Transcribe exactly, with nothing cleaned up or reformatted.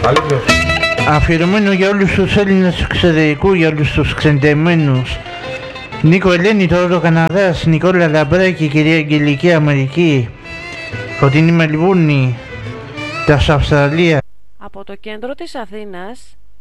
Αλήθεια. Αφιερωμένο για όλους τους Έλληνες του εξωτερικού, για όλους τους ξεντεμένους. Νίκο Ελένη, τώρα Καναδάς, Νικόλα Λαμπράκη, κυρία Αγγελική Αμερική, Φωτεινή Μελβούρνη, τα Αυστραλία. Από το κέντρο της Αθήνας